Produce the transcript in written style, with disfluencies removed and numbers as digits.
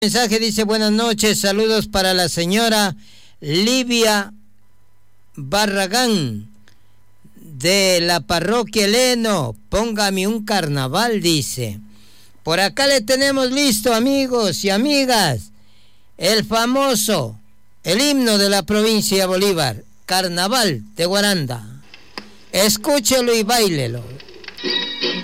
Mensaje dice: buenas noches, saludos para la señora Livia Barragán de la parroquia Eleno. Póngame un carnaval, dice. Por acá le tenemos listo, amigos y amigas, el famoso, el himno de la provincia de Bolívar, Carnaval de Guaranda. Escúchelo y báilelo.